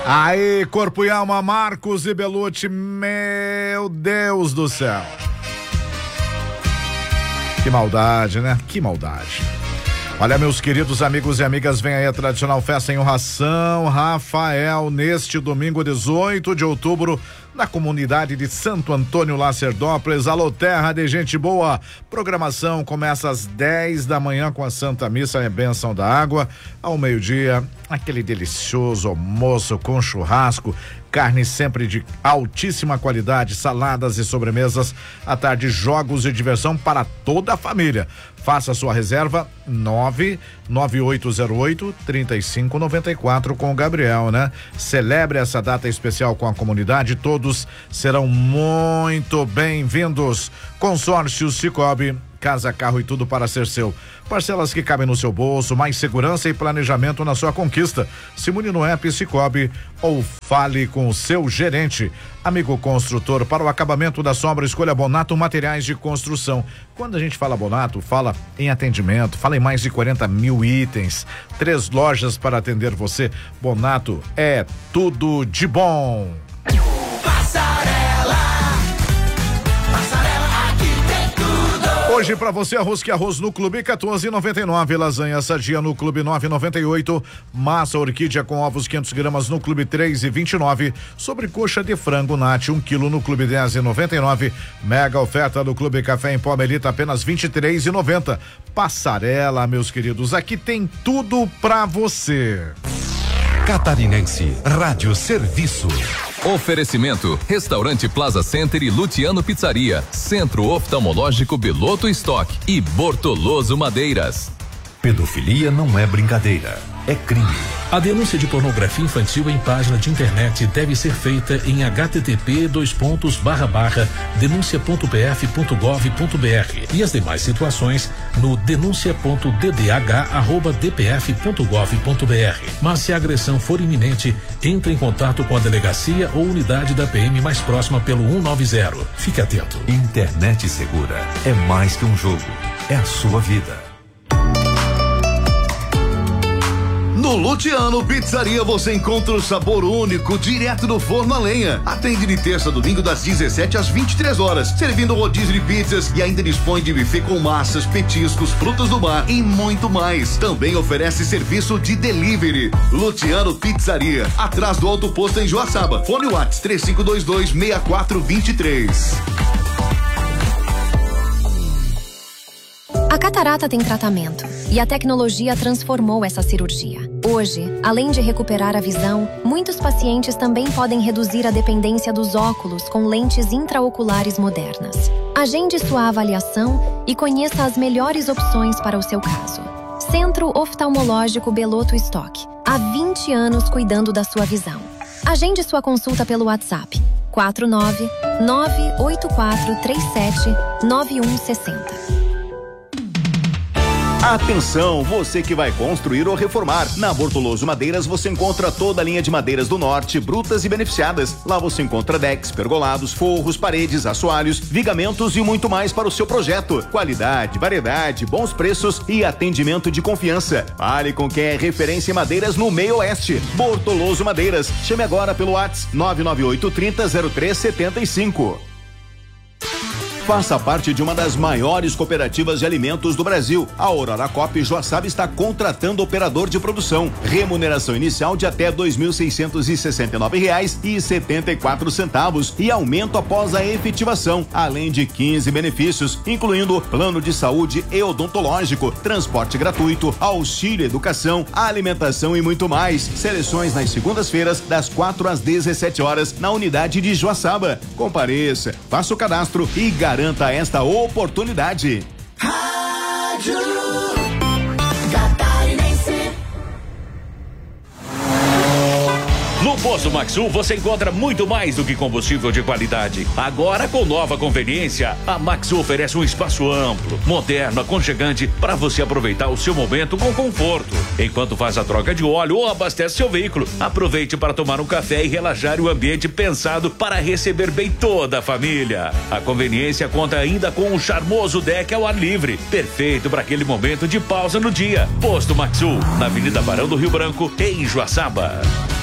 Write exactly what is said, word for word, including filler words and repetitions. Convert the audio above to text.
Aí, corpo e alma, Marcos e Belucci, meu Deus do céu. Que maldade, né? Que maldade. Olha, meus queridos amigos e amigas, vem aí a tradicional festa em honra a São Rafael, neste domingo dezoito de outubro, na comunidade de Santo Antônio Lacerdópolis. Alô, terra de gente boa. Programação começa às dez da manhã com a Santa Missa e Bênção da Água. Ao meio-dia, aquele delicioso almoço com churrasco, carne sempre de altíssima qualidade, saladas e sobremesas. À tarde, jogos e diversão para toda a família. Faça sua reserva nove nove oito zero oito, três cinco nove quatro com o Gabriel, né? Celebre essa data especial com a comunidade, todos serão muito bem-vindos. Consórcio Cicobi, casa, carro e tudo para ser seu. Parcelas que cabem no seu bolso, mais segurança e planejamento na sua conquista. Simone no app Cicobi ou fale com o seu gerente. Amigo construtor, para o acabamento da sombra, escolha Bonato Materiais de Construção. Quando a gente fala Bonato, fala em atendimento, fala em mais de quarenta mil itens, três lojas para atender você. Bonato é tudo de bom. Passarela, Passarela, aqui tem tudo. Hoje pra você, arroz que arroz no Clube quatorze e noventa e nove, lasanha sadia no Clube nove e noventa e oito, massa orquídea com ovos quinhentos gramas no Clube três e vinte e nove, sobrecoxa de frango Nati um quilo no Clube dez e noventa e nove, mega oferta do Clube Café em Pó Melita apenas vinte e três e noventa. Passarela, meus queridos, aqui tem tudo pra você. Catarinense Rádio Serviço. Oferecimento: Restaurante Plaza Center e Luciano Pizzaria, Centro Oftalmológico Beloto Stock e Bortoloso Madeiras. Pedofilia não é brincadeira, é crime. A denúncia de pornografia infantil em página de internet deve ser feita em h t t p dois pontos barra barra denúncia ponto p f ponto gov ponto b r e as demais situações no denúncia ponto d d h arroba d p f ponto gov ponto b r. Mas se a agressão for iminente, entre em contato com a delegacia ou unidade da P M mais próxima pelo cento e noventa. Fique atento. Internet segura é mais que um jogo, é a sua vida. No Luciano Pizzaria você encontra o sabor único direto do forno a lenha. Atende de terça a domingo das dezessete às vinte e três horas, servindo rodízio de pizzas e ainda dispõe de buffet com massas, petiscos, frutas do mar e muito mais. Também oferece serviço de delivery. Luciano Pizzaria, atrás do Alto Posto em Joaçaba. Fone WhatsApp três cinco dois dois, seis quatro dois três. A catarata tem tratamento e a tecnologia transformou essa cirurgia. Hoje, além de recuperar a visão, muitos pacientes também podem reduzir a dependência dos óculos com lentes intraoculares modernas. Agende sua avaliação e conheça as melhores opções para o seu caso. Centro Oftalmológico Beloto Stock. Há vinte anos cuidando da sua visão. Agende sua consulta pelo WhatsApp quatro nove nove oito quatro três sete nove um seis zero. Atenção, você que vai construir ou reformar. Na Bortoloso Madeiras você encontra toda a linha de madeiras do norte, brutas e beneficiadas. Lá você encontra decks, pergolados, forros, paredes, assoalhos, vigamentos e muito mais para o seu projeto. Qualidade, variedade, bons preços e atendimento de confiança. Fale com quem é referência em madeiras no meio oeste. Bortoloso Madeiras. Chame agora pelo WhatsApp nove nove oito, trinta, zero três, setenta e cinco. Faça parte de uma das maiores cooperativas de alimentos do Brasil. A Aurora Coop Joaçaba está contratando operador de produção. Remuneração inicial de até dois mil seiscentos e sessenta e nove reais e setenta e quatro centavos e aumento após a efetivação, além de quinze benefícios, incluindo plano de saúde e odontológico, transporte gratuito, auxílio educação, alimentação e muito mais. Seleções nas segundas-feiras das quatro às dezessete horas na unidade de Joaçaba. Compareça, faça o cadastro e garanta Garanta esta oportunidade. Rádio Catarinense. No Posto Maxul você encontra muito mais do que combustível de qualidade. Agora com nova conveniência, a Maxul oferece um espaço amplo, moderno, aconchegante para você aproveitar o seu momento com conforto. Enquanto faz a troca de óleo ou abastece seu veículo, aproveite para tomar um café e relaxar o ambiente pensado para receber bem toda a família. A conveniência conta ainda com um charmoso deck ao ar livre, perfeito para aquele momento de pausa no dia. Posto Maxul, na Avenida Barão do Rio Branco, em Joaçaba.